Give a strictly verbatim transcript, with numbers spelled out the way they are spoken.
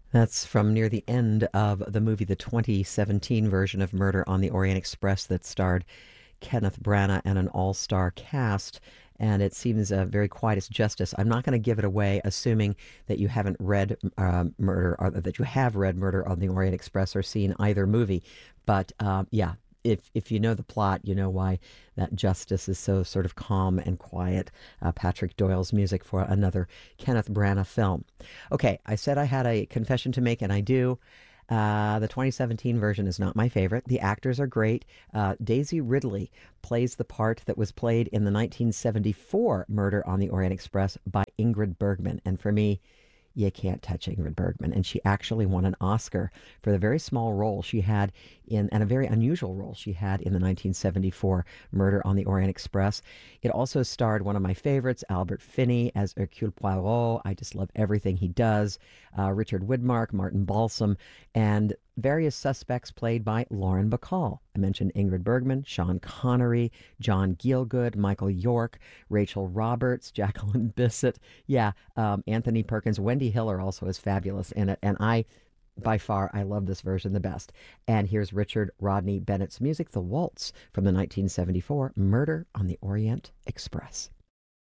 That's from near the end of the movie, the twenty seventeen version of Murder on the Orient Express that starred Kenneth Branagh and an all-star cast. And it seems uh, very quiet as justice. I'm not going to give it away, assuming that you haven't read um, Murder, or that you have read Murder on the Orient Express or seen either movie. But um, yeah, if if you know the plot, you know why that justice is so sort of calm and quiet. Uh, Patrick Doyle's music for another Kenneth Branagh film. Okay, I said I had a confession to make, and I do. Uh, the twenty seventeen version is not my favorite. The actors are great. Uh, Daisy Ridley plays the part that was played in the nineteen seventy-four Murder on the Orient Express by Ingrid Bergman. And for me, you can't touch Ingrid Bergman. And she actually won an Oscar for the very small role she had in, and a very unusual role she had in the nineteen seventy-four Murder on the Orient Express. It also starred one of my favorites, Albert Finney, as Hercule Poirot. I just love everything he does. Uh, Richard Widmark, Martin Balsam, and various suspects played by Lauren Bacall. I mentioned Ingrid Bergman, Sean Connery, John Gielgud, Michael York, Rachel Roberts, Jacqueline Bisset. Yeah, um, Anthony Perkins. Wendy Hiller also is fabulous in it. And I, by far, I love this version the best. And here's Richard Rodney Bennett's music, The Waltz, from the nineteen seventy-four Murder on the Orient Express.